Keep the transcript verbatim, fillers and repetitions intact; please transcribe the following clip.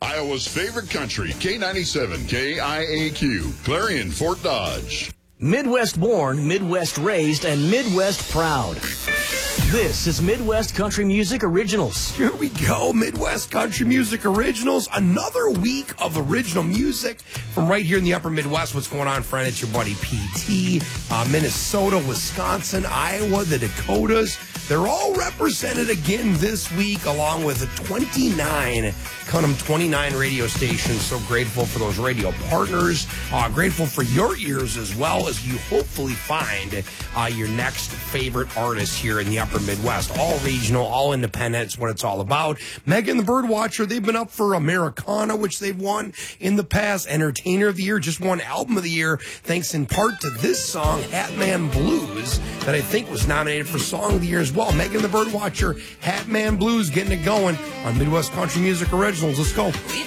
Iowa's favorite country, K ninety-seven K I A Q, Clarion, Fort Dodge. Midwest born, Midwest raised, and Midwest proud. This is Midwest Country Music Originals. Here we go, Midwest Country Music Originals. Another week of original music from right here in the upper Midwest. What's going on, friend? It's your buddy P T. Uh, Minnesota, Wisconsin, Iowa, the Dakotas. They're all represented again this week, along with twenty-nine, count them, twenty-nine radio stations. So grateful for those radio partners. Uh, grateful for your ears as well as you hopefully find uh, your next favorite artist here in the upper Midwest. All regional, all independent. It's what it's all about. Megan the Birdwatcher, they've been up for Americana, which they've won in the past. Entertainer of the Year, just won Album of the Year, thanks in part to this song, Hatman Blues, that I think was nominated for Song of the Year as well. Megan the Birdwatcher, Hatman Blues, getting it going on Midwest Country Music Originals. Let's go.